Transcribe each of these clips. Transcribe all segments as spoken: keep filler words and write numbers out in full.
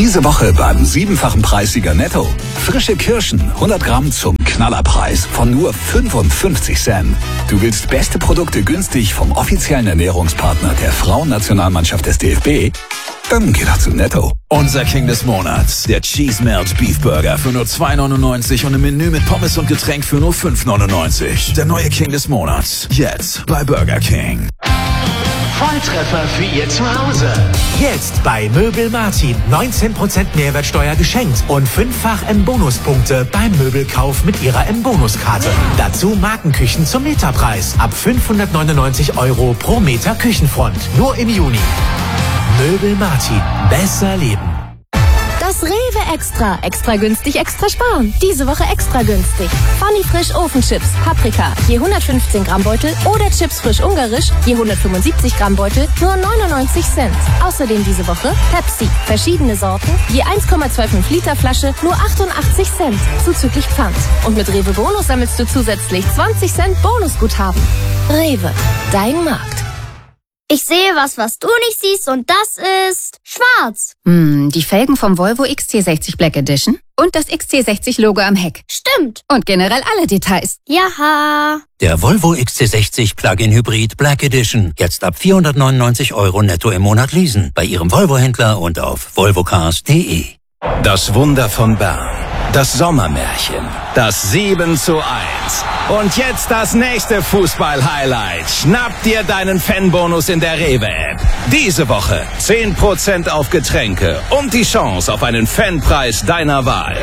Diese Woche beim siebenfachen Preissieger Netto. Frische Kirschen, hundert Gramm zum Knallerpreis von nur fünfundfünfzig Cent. Du willst beste Produkte günstig vom offiziellen Ernährungspartner der Frauennationalmannschaft des D F B? Dann geh doch zu Netto. Unser King des Monats, der Cheese Melt Beef Burger für nur zwei neunundneunzig und ein Menü mit Pommes und Getränk für nur fünf neunundneunzig. Der neue King des Monats, jetzt bei Burger King. Volltreffer für Ihr Zuhause. Jetzt bei Möbel Martin. neunzehn Prozent Mehrwertsteuer geschenkt und fünffach M-Bonuspunkte beim Möbelkauf mit Ihrer M-Bonuskarte. Dazu Markenküchen zum Meterpreis. Ab fünfhundertneunundneunzig Euro pro Meter Küchenfront. Nur im Juni. Möbel Martin. Besser leben. Das Rewe Extra. Extra günstig, extra sparen. Diese Woche extra günstig. Funny Frisch Ofenchips, Paprika, je hundertfünfzehn Gramm Beutel oder Chips frisch ungarisch, je hundertfünfundsiebzig Gramm Beutel, nur neunundneunzig Cent. Außerdem diese Woche Pepsi, verschiedene Sorten, je eins Komma fünfundzwanzig Liter Flasche, nur achtundachtzig Cent, zuzüglich Pfand. Und mit Rewe Bonus sammelst du zusätzlich zwanzig Cent Bonusguthaben. Rewe, dein Markt. Ich sehe was, was du nicht siehst, und das ist schwarz. Hm, die Felgen vom Volvo X C sechzig Black Edition und das X C sechzig Logo am Heck. Stimmt. Und generell alle Details. Jaha. Der Volvo X C sechzig Plug-in Hybrid Black Edition. Jetzt ab vierhundertneunundneunzig Euro netto im Monat leasen. Bei Ihrem Volvo-Händler und auf volvocars punkt de. Das Wunder von Bern. Das Sommermärchen. Das sieben zu eins. Und jetzt das nächste Fußball-Highlight. Schnapp dir deinen Fanbonus in der Rewe-App. Diese Woche zehn Prozent auf Getränke und die Chance auf einen Fanpreis deiner Wahl.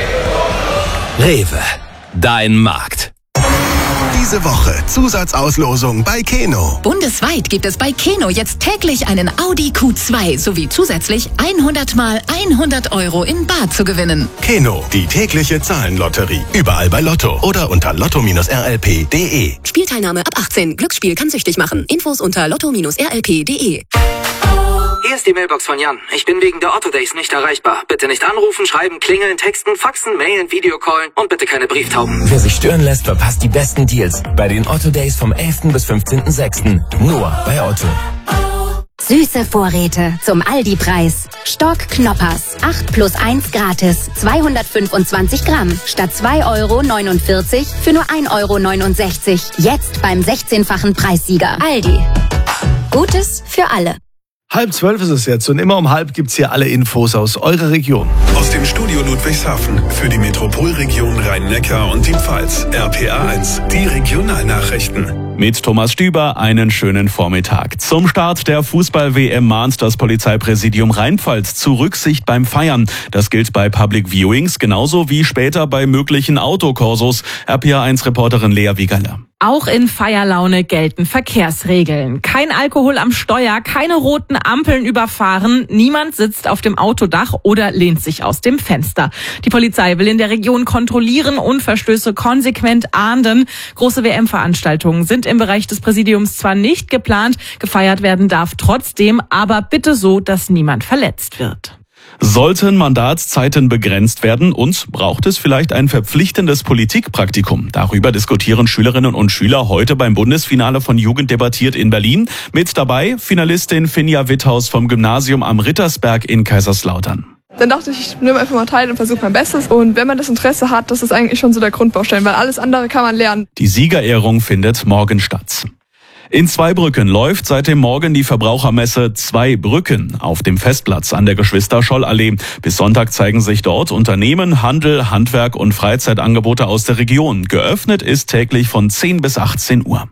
Rewe, dein Markt. Diese Woche Zusatzauslosung bei Keno. Bundesweit gibt es bei Keno jetzt täglich einen Audi Q zwei sowie zusätzlich hundert mal hundert Euro in bar zu gewinnen. Keno, die tägliche Zahlenlotterie. Überall bei Lotto oder unter lotto R L P punkt de. Spielteilnahme ab achtzehn. Glücksspiel kann süchtig machen. Infos unter lotto R L P punkt de. Hier ist die Mailbox von Jan. Ich bin wegen der Otto Days nicht erreichbar. Bitte nicht anrufen, schreiben, klingeln, texten, faxen, mailen, Videocallen und bitte keine Brieftauben. Wer sich stören lässt, verpasst die besten Deals bei den Otto Days vom elften bis fünfzehnten sechsten Nur bei Otto. Süße Vorräte zum Aldi-Preis. Stock Knoppers. acht plus eins gratis. zweihundertfünfundzwanzig Gramm. Statt zwei Euro neunundvierzig für nur ein Euro neunundsechzig. Jetzt beim sechzehnfachen Preissieger. Aldi. Gutes für alle. Halb zwölf ist es jetzt und immer um halb gibt's hier alle Infos aus eurer Region. Aus dem Studio Ludwigshafen für die Metropolregion Rhein-Neckar und die Pfalz. R P A eins, die Regionalnachrichten. Mit Thomas Stüber einen schönen Vormittag. Zum Start der Fußball-W M mahnt das Polizeipräsidium Rheinpfalz zu Rücksicht beim Feiern. Das gilt bei Public Viewings genauso wie später bei möglichen Autokorsos. R P A eins Reporterin Lea Wiegerle. Auch in Feierlaune gelten Verkehrsregeln. Kein Alkohol am Steuer, keine roten Ampeln überfahren, niemand sitzt auf dem Autodach oder lehnt sich aus dem Fenster. Die Polizei will in der Region kontrollieren und Verstöße konsequent ahnden. Große W M-Veranstaltungen sind im Bereich des Präsidiums zwar nicht geplant, gefeiert werden darf trotzdem, aber bitte so, dass niemand verletzt wird. Sollten Mandatszeiten begrenzt werden und braucht es vielleicht ein verpflichtendes Politikpraktikum? Darüber diskutieren Schülerinnen und Schüler heute beim Bundesfinale von Jugend debattiert in Berlin. Mit dabei Finalistin Finja Witthaus vom Gymnasium am Rittersberg in Kaiserslautern. Dann dachte ich, ich nehme einfach mal teil und versuche mein Bestes. Und wenn man das Interesse hat, das ist eigentlich schon so der Grundbaustein, weil alles andere kann man lernen. Die Siegerehrung findet morgen statt. In Zweibrücken läuft seit dem Morgen die Verbrauchermesse Zweibrücken auf dem Festplatz an der Geschwister-Scholl-Allee. Bis Sonntag zeigen sich dort Unternehmen, Handel, Handwerk und Freizeitangebote aus der Region. Geöffnet ist täglich von zehn bis achtzehn Uhr.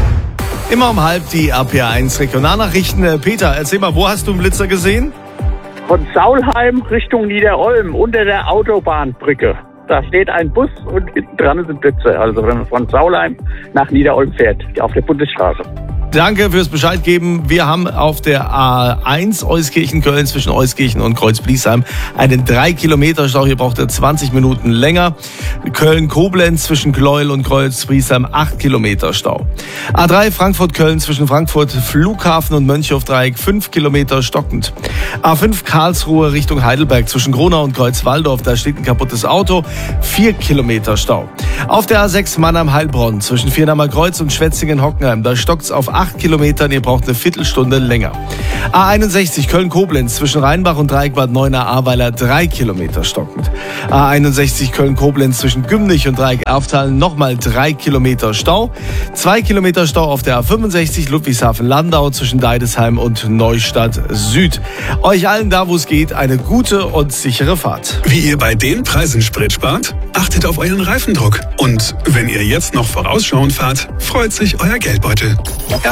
Immer um halb die R P A eins Regionalnachrichten. Peter, erzähl mal, wo hast du einen Blitzer gesehen? Von Saulheim Richtung Niederolm unter der Autobahnbrücke. Da steht ein Bus und hinten dran sind Blitze. Also wenn man von Saulheim nach Niederolm fährt, auf der Bundesstraße. Danke fürs Bescheid geben. Wir haben auf der A eins Euskirchen-Köln zwischen Euskirchen und Kreuz-Bliesheim einen drei Kilometer Stau. Hier braucht er zwanzig Minuten länger. Köln-Koblenz zwischen Gleuel und Kreuz-Bliesheim acht Kilometer Stau. A drei Frankfurt-Köln zwischen Frankfurt Flughafen und Mönchhofdreieck fünf Kilometer stockend. A fünf Karlsruhe Richtung Heidelberg zwischen Gronau und Kreuzwaldorf. Da steht ein kaputtes Auto. vier Kilometer Stau. Auf der A sechs Mannheim-Heilbronn zwischen Viernamer Kreuz und Schwetzingen-Hockenheim. Da stockt's auf acht Kilometern, ihr braucht eine Viertelstunde länger. A einundsechzig Köln-Koblenz zwischen Rheinbach und Dreieckbad Neuenahr-Ahrweiler drei Kilometer stockend. A einundsechzig Köln-Koblenz zwischen Gümnich und Dreieck-Erftal nochmal drei Kilometer Stau. zwei Kilometer Stau auf der A fünfundsechzig Ludwigshafen-Landau zwischen Deidesheim und Neustadt Süd. Euch allen da, wo es geht, eine gute und sichere Fahrt. Wie ihr bei den Preisen Sprit spart? Achtet auf euren Reifendruck. Und wenn ihr jetzt noch vorausschauend fahrt, freut sich euer Geldbeutel.